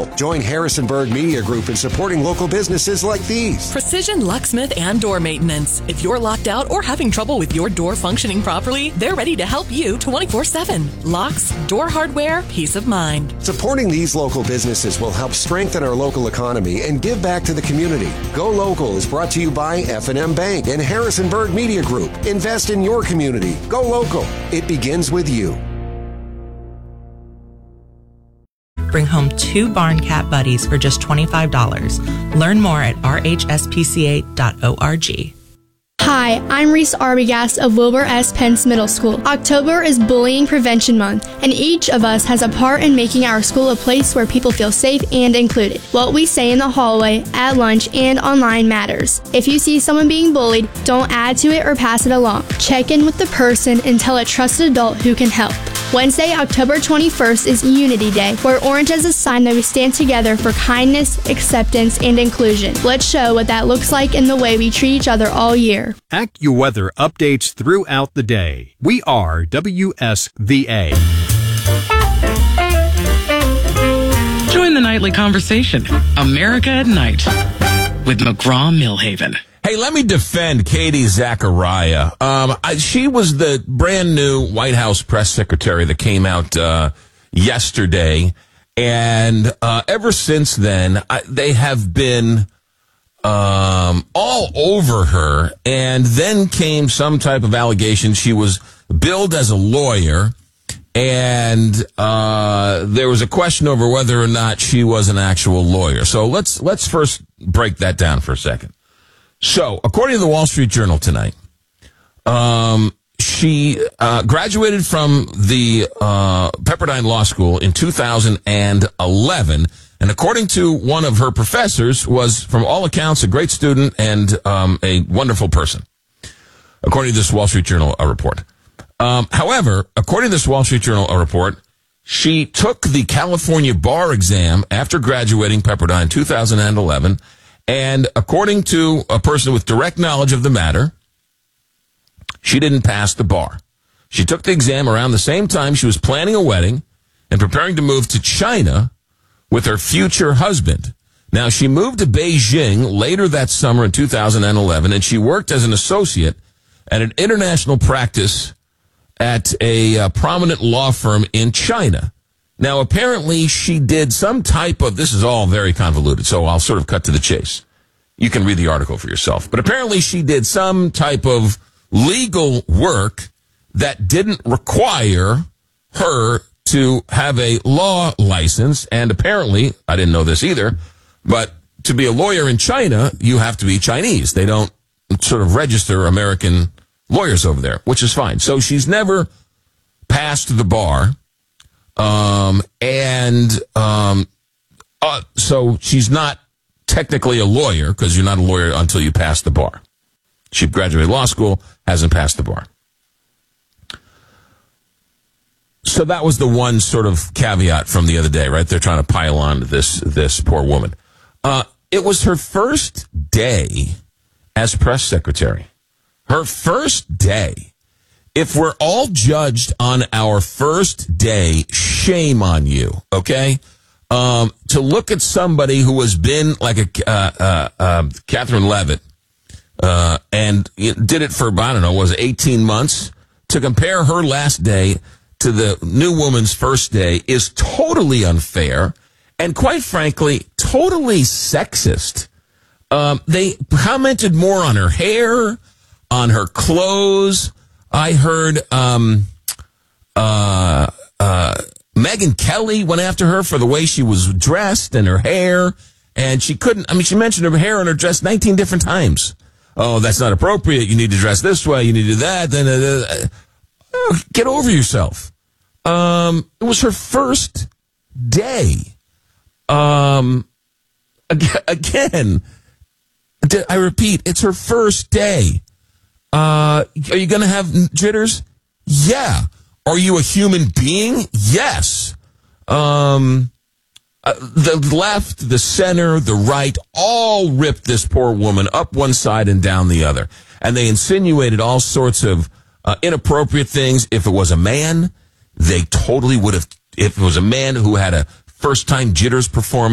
local. Join Harrisonburg Media Group in supporting local businesses like these. Precision Locksmith and Door Maintenance. If you're locked out or having trouble with your door functioning properly, they're ready to help you 24/7. Locks, door hardware, peace of mind. Supporting these local businesses will help strengthen our local economy and give back to the community. Go Local is brought to you by F&M Bank and Harrisonburg Media Group. Invest in your community. Go Local. It begins with you. Bring home 2 Barn Cat Buddies for just $25. Learn more at rhspca.org. Hi, I'm Reese Arbogast of Wilbur S. Pence Middle School. October is Bullying Prevention Month, and each of us has a part in making our school a place where people feel safe and included. What we say in the hallway, at lunch, and online matters. If you see someone being bullied, don't add to it or pass it along. Check in with the person and tell a trusted adult who can help. Wednesday, October 21st is Unity Day, where orange is a sign that we stand together for kindness, acceptance, and inclusion. Let's show what that looks like in the way we treat each other all year. AccuWeather updates throughout the day. We are WSVA. Join the nightly conversation. America at Night with McGraw-Milhaven. Hey, let me defend Katie Zachariah. She was the brand new White House press secretary that came out yesterday. And ever since then, they have been all over her. And then came some type of allegation. She was billed as a lawyer. And there was a question over whether or not she was an actual lawyer. So let's first break that down for a second. So, according to the Wall Street Journal tonight, she graduated from the Pepperdine Law School in 2011, and according to one of her professors, was, from all accounts, a great student and a wonderful person, according to this Wall Street Journal report. However, according to this Wall Street Journal report, she took the California bar exam after graduating Pepperdine in 2011, and according to a person with direct knowledge of the matter, she didn't pass the bar. She took the exam around the same time she was planning a wedding and preparing to move to China with her future husband. Now, she moved to Beijing later that summer in 2011, and she worked as an associate at an international practice at a prominent law firm in China. Now, apparently, she did some type of, this is all very convoluted, so I'll sort of cut to the chase. You can read the article for yourself. But apparently, she did some type of legal work that didn't require her to have a law license. And apparently, I didn't know this either, but to be a lawyer in China, you have to be Chinese. They don't sort of register American lawyers over there, which is fine. So she's never passed the bar. So she's not technically a lawyer, because you're not a lawyer until you pass the bar. She graduated law school, hasn't passed the bar. So that was the one sort of caveat from the other day, right? They're trying to pile on to this poor woman. It was her first day as press secretary. Her first day. If we're all judged on our first day, shame on you, okay? To look at somebody who has been like a Catherine Levitt, and did it for, I don't know, was it 18 months? To compare her last day to the new woman's first day is totally unfair and, quite frankly, totally sexist. They commented more on her hair, on her clothes. I heard Megyn Kelly went after her for the way she was dressed and her hair, and she mentioned her hair and her dress 19 different times. Oh, that's not appropriate. You need to dress this way. You need to do that. Get over yourself. It was her first day. Again, I repeat, it's her first day. Are you going to have jitters? Yeah. Are you a human being? Yes. The left, the center, the right, all ripped this poor woman up one side and down the other. And they insinuated all sorts of inappropriate things. If it was a man, they totally would have, if it was a man who had a first-time jitters performance,